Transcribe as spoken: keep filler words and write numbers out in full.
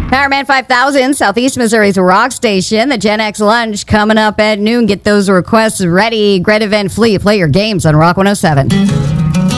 Powerman five thousand, Southeast Missouri's rock station. The Gen X lunch coming up at noon. Get those requests ready. Greta Van Fleet, play your games on Rock one oh seven.